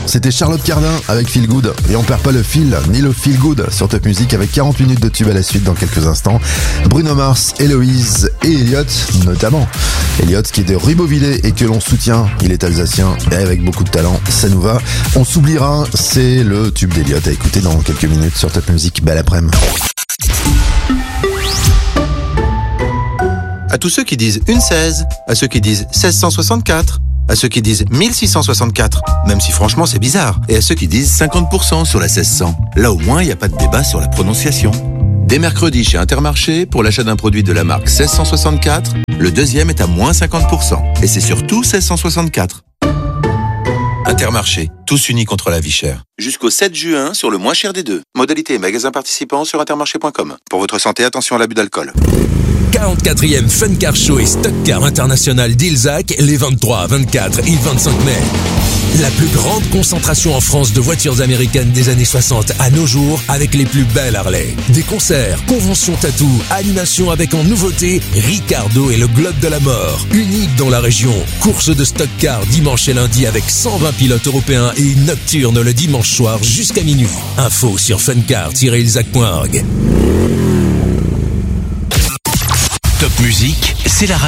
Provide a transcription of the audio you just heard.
c'était Charlotte Cardin avec Feel Good. Et on perd pas le fil, ni le Feel Good sur Top Music avec 40 minutes de tube à la suite dans quelques instants. Bruno Mars, Héloïse et Elliot, notamment. Elliot qui est de Ribeauvillé et que l'on soutient. Il est alsacien et avec beaucoup de talent, ça nous va. On s'oubliera, c'est le tube d'Elliot à écouter dans quelques minutes sur Top Music. Belle après-midi. À tous ceux qui disent une 16, à ceux qui disent 1664, à ceux qui disent 1664, même si franchement c'est bizarre, et à ceux qui disent 50% sur la 1600. Là au moins, il n'y a pas de débat sur la prononciation. Dès mercredi chez Intermarché, pour l'achat d'un produit de la marque 1664, le deuxième est à moins 50%. Et c'est surtout 1664. Intermarché, tous unis contre la vie chère. Jusqu'au 7 juin sur le moins cher des deux. Modalité et magasins participants sur intermarché.com. Pour votre santé, attention à l'abus d'alcool. 44e Fun Car Show et Stock Car International d'Ilzac les 23, 24 et 25 mai. La plus grande concentration en France de voitures américaines des années 60 à nos jours avec les plus belles Harley. Des concerts, conventions tatou, animations avec en nouveauté Ricardo et le Globe de la Mort. Unique dans la région. Course de Stock Car dimanche et lundi avec 120 pilotes européens et une nocturne le dimanche soir jusqu'à minuit. Info sur funcar-ilzac.org. Top Music, c'est la radio.